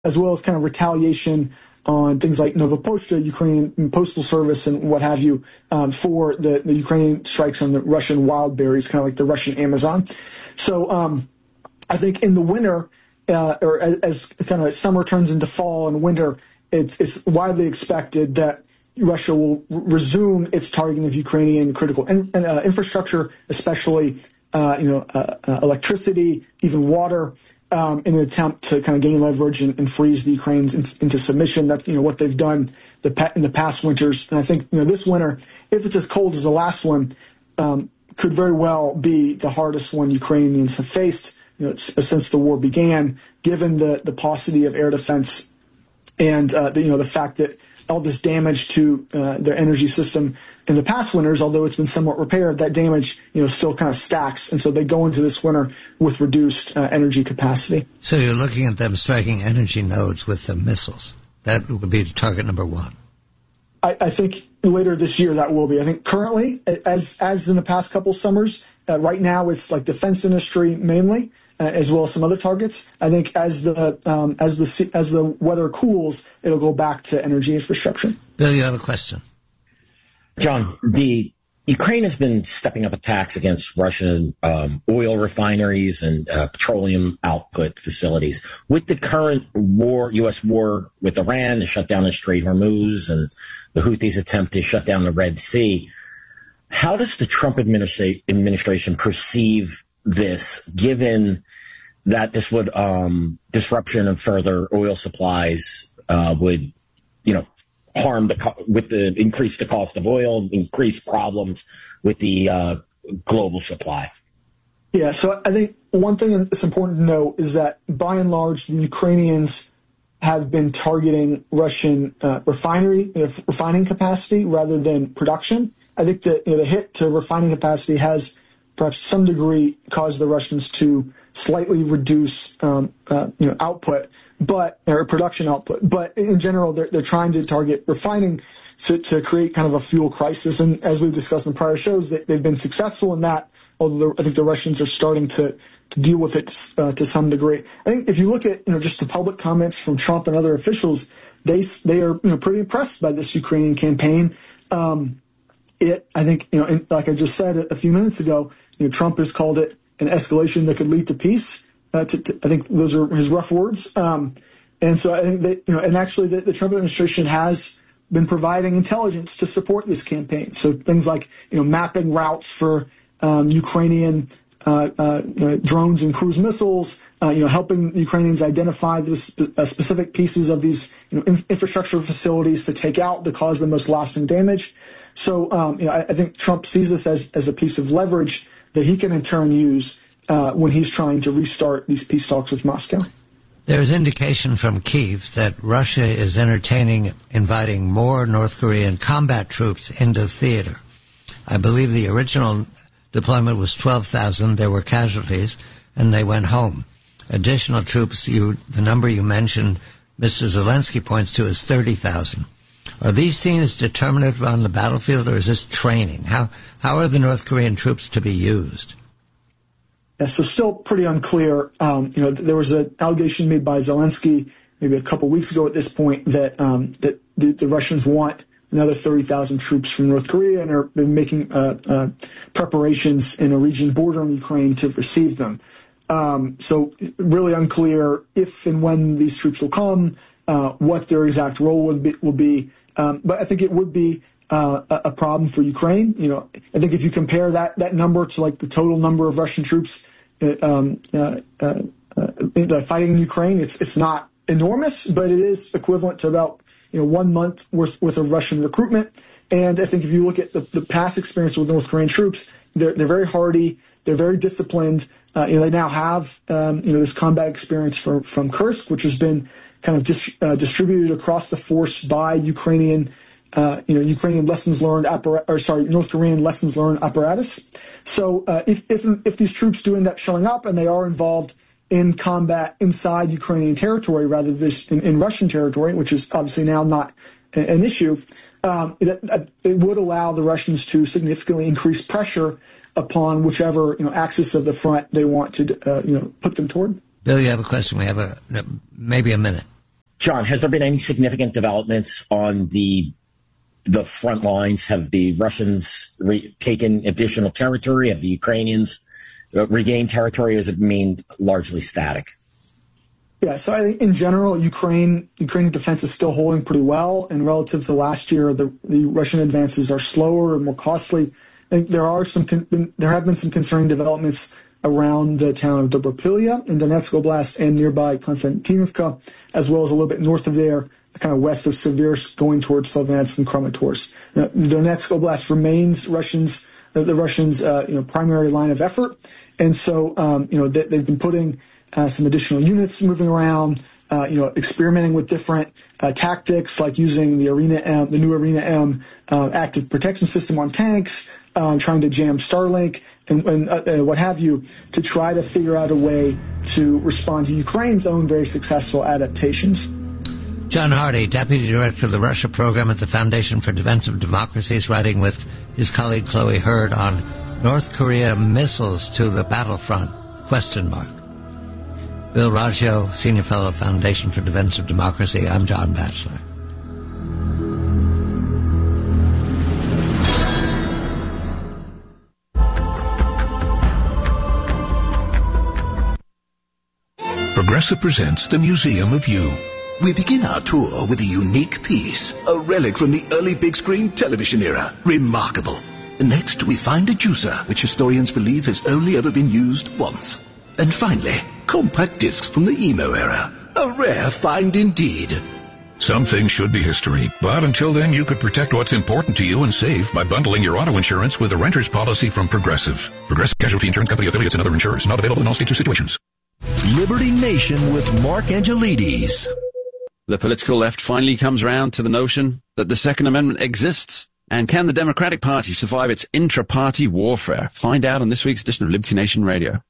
as well as kind of retaliation on things like Nova Pochta, Ukrainian postal service, and what have you, for the Ukrainian strikes on the Russian wild berries, kind of like the Russian Amazon. So I think in the winter, or as kind of summer turns into fall and winter, it's widely expected that Russia will resume its targeting of Ukrainian critical infrastructure, especially electricity, even water, in an attempt to kind of gain leverage and freeze the Ukrainians into submission. That's what they've done in the past winters. And I think this winter, if it's as cold as the last one, could very well be the hardest one Ukrainians have faced since the war began, given the paucity of air defense and the fact that all this damage to their energy system in the past winters, although it's been somewhat repaired, that damage still kind of stacks, and so they go into this winter with reduced energy capacity. So you're looking at them striking energy nodes with the missiles. That would be target number one. I think later this year that will be. I think currently, as in the past couple summers, right now it's like defense industry mainly, as well as some other targets. I think as the weather cools, it'll go back to energy infrastructure. Bill, you have a question. John, the Ukraine has been stepping up attacks against Russian oil refineries and petroleum output facilities. With the current war, U.S. war with Iran, the shutdown of Strait Hormuz, and the Houthis' attempt to shut down the Red Sea, how does the Trump administration perceive this, given that this would disruption of further oil supplies would, harm increase the cost of oil, increase problems with the global supply? Yeah, so I think one thing that's important to note is that by and large, the Ukrainians have been targeting Russian refining capacity rather than production. I think that the hit to refining capacity has perhaps to some degree caused the Russians to slightly reduce output, or production output. But in general, they're trying to target refining to create kind of a fuel crisis. And as we've discussed in prior shows, they've been successful in that, although I think the Russians are starting to deal with it to some degree. I think if you look at just the public comments from Trump and other officials, they are pretty impressed by this Ukrainian campaign. I think like I just said a few minutes ago, Trump has called it an escalation that could lead to peace. I think those are his rough words. And so I think that and actually the Trump administration has been providing intelligence to support this campaign. So things like mapping routes for Ukrainian drones and cruise missiles, helping Ukrainians identify the specific pieces of these infrastructure facilities to take out that cause the most lasting damage. So I think Trump sees this as a piece of leverage that he can in turn use when he's trying to restart these peace talks with Moscow. There's indication from Kyiv that Russia is inviting more North Korean combat troops into theater. I believe the original deployment was 12,000. There were casualties, and they went home. Additional troops, the number you mentioned, Mr. Zelensky points to is 30,000. Are these seen as determinative on the battlefield, or is this training? How are the North Korean troops to be used? Yeah, so still pretty unclear. There was an allegation made by Zelensky maybe a couple weeks ago at this point that the Russians want another 30,000 troops from North Korea and are making preparations in a region bordering Ukraine to receive them. So really unclear if and when these troops will come, what their exact role will be. But I think it would be a problem for Ukraine. I think if you compare that number to like the total number of Russian troops fighting in Ukraine, it's not enormous, but it is equivalent to about 1 month worth of Russian recruitment. And I think if you look at the past experience with North Korean troops, they're very hardy, they're very disciplined. They now have this combat experience from Kursk, which has been kind of distributed across the force by Ukrainian lessons learned North Korean lessons learned apparatus. So if these troops do end up showing up and they are involved in combat inside Ukrainian territory rather than in Russian territory, which is obviously now not an issue, it would allow the Russians to significantly increase pressure upon whichever axis of the front they want to put them toward. Bill, you have a question. We have maybe a minute. John, has there been any significant developments on the front lines? Have the Russians taken additional territory? Have the Ukrainians regained territory, or has it remained largely static? Yeah, so I think in general, Ukrainian defense is still holding pretty well, and relative to last year, the Russian advances are slower and more costly. I think there have been some concerning developments around the town of Dobropilya in Donetsk Oblast and nearby Konstantinovka, as well as a little bit north of there, kind of west of Siversk, going towards Sloviansk and Kramatorsk. Donetsk Oblast remains the Russians' primary line of effort, and so they've been putting some additional units moving around, experimenting with different tactics, like using the new Arena M active protection system on tanks, trying to jam Starlink and what have you, to try to figure out a way to respond to Ukraine's own very successful adaptations. John Hardy, Deputy Director of the Russia Program at the Foundation for Defense of Democracy, is writing with his colleague Chloe Hurd on North Korea missiles to the battlefront, ? Bill Raggio, Senior Fellow, Foundation for Defense of Democracy. I'm John Batchelor. Progressive presents the Museum of You. We begin our tour with a unique piece, a relic from the early big screen television era. Remarkable. Next, we find a juicer, which historians believe has only ever been used once. And finally, compact discs from the emo era. A rare find indeed. Some things should be history, but until then you could protect what's important to you and save by bundling your auto insurance with a renter's policy from Progressive. Progressive Casualty Insurance Company affiliates and other insurers. Not available in all states or situations. Liberty Nation with Mark Angelides. The political left finally comes round to the notion that the Second Amendment exists. And can the Democratic Party survive its intra-party warfare? Find out on this week's edition of Liberty Nation Radio.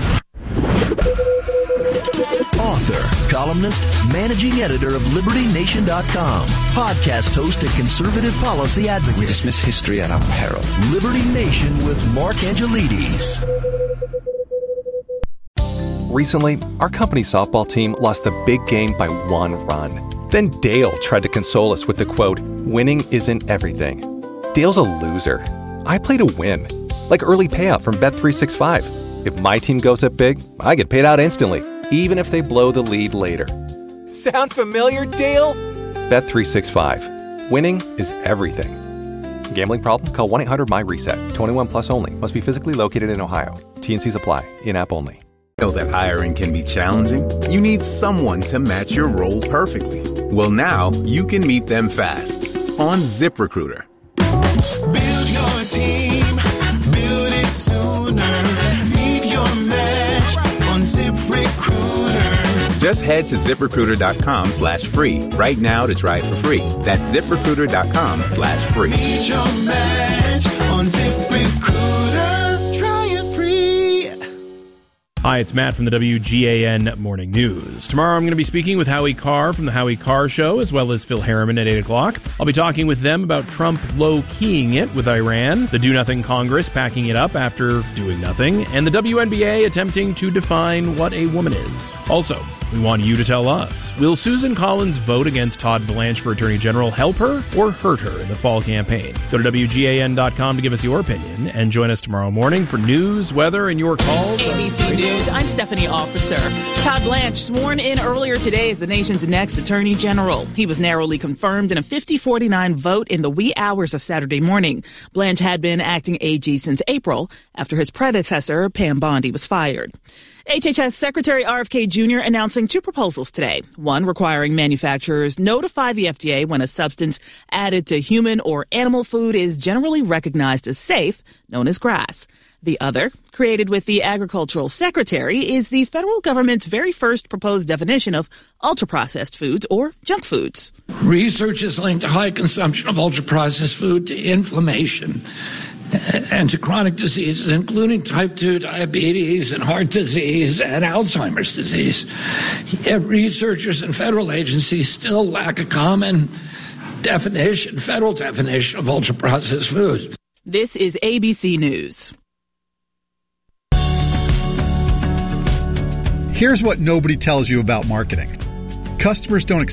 Author, columnist, managing editor of LibertyNation.com, podcast host and conservative policy advocate. We dismiss history at our peril. Liberty Nation with Mark Angelides. Recently, our company's softball team lost the big game by 1 run. Then Dale tried to console us with the quote, "Winning isn't everything." Dale's a loser. I play to win, like early payout from Bet365. If my team goes up big, I get paid out instantly, even if they blow the lead later. Sound familiar, Dale? Bet365. Winning is everything. Gambling problem? Call 1-800-MY-RESET. 21 plus only. Must be physically located in Ohio. T&Cs apply. In-app only. Know that hiring can be challenging? You need someone to match your role perfectly. Well, now you can meet them fast on ZipRecruiter. Build your team, build it sooner. Meet your match on ZipRecruiter. Just head to ZipRecruiter.com/free right now to try it for free. That's ZipRecruiter.com/free. Meet your match on ZipRecruiter. Try it free. Hi, it's Matt from the WGAN Morning News. Tomorrow I'm going to be speaking with Howie Carr from the Howie Carr Show, as well as Phil Harriman at 8 o'clock. I'll be talking with them about Trump low-keying it with Iran, the Do-Nothing Congress packing it up after doing nothing, and the WNBA attempting to define what a woman is. Also, we want you to tell us, will Susan Collins' vote against Todd Blanche for Attorney General help her or hurt her in the fall campaign? Go to WGAN.com to give us your opinion, and join us tomorrow morning for news, weather, and your calls. ABC News. I'm Stephanie Officer. Todd Blanche sworn in earlier today as the nation's next Attorney General. He was narrowly confirmed in a 50-49 vote in the wee hours of Saturday morning. Blanche had been acting AG since April after his predecessor, Pam Bondi, was fired. HHS Secretary RFK Jr. announcing 2 proposals today. One requiring manufacturers notify the FDA when a substance added to human or animal food is generally recognized as safe, known as GRAS. The other, created with the Agricultural Secretary, is the federal government's very first proposed definition of ultra-processed foods or junk foods. Research has linked high consumption of ultra-processed food to inflammation and to chronic diseases, including type 2 diabetes and heart disease and Alzheimer's disease. Yet researchers and federal agencies still lack a common definition, federal definition of ultra-processed foods. This is ABC News. Here's what nobody tells you about marketing. Customers don't